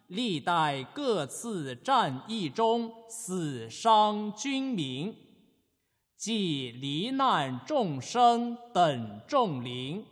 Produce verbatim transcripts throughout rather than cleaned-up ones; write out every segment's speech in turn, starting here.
历代各次战役中死伤军民，及罹难众生等众灵。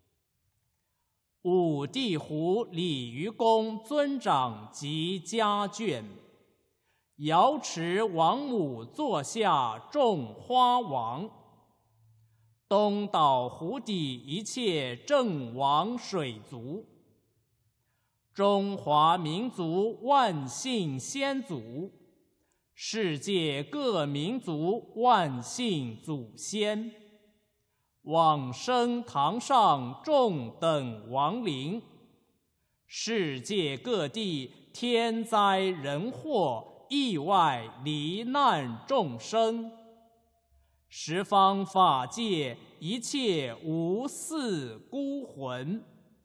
五地湖鲤鱼公尊长及家眷，瑶池王母座下众花王，东岛湖底一切正王水族，中华民族万姓先祖，世界各民族万姓祖先，往生堂上众等亡灵，世界各地天灾人祸意外罹难众生，十方法界一切无嗣孤魂，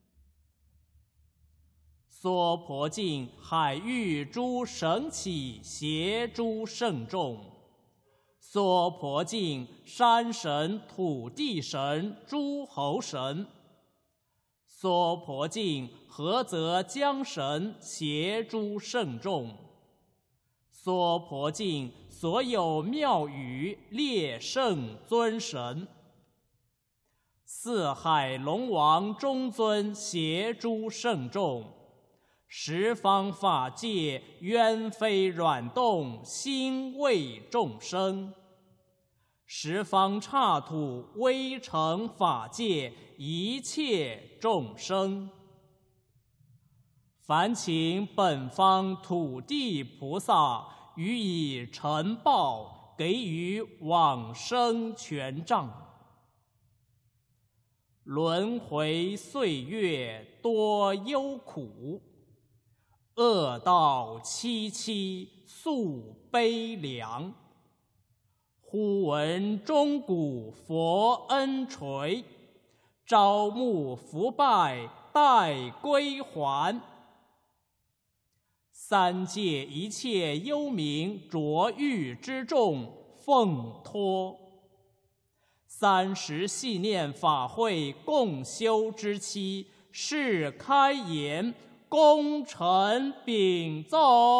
娑婆境海域诸神祇邪诸圣众，娑婆境山神土地神诸侯神，娑婆境菏泽江神邪诸圣众，娑婆境所有庙宇列圣尊神，四海龙王中尊邪诸圣众，十方法界冤非软动心为众生，十方刹土微尘法界一切众生，烦请本方土地菩萨予以承报，给予往生权杖。轮回岁月多忧苦，恶道凄凄诉悲凉。忽闻钟鼓佛恩垂，朝暮伏拜待归还。三界一切幽冥浊狱之众奉托，三十系念法会共修之期，是开言，功成禀奏。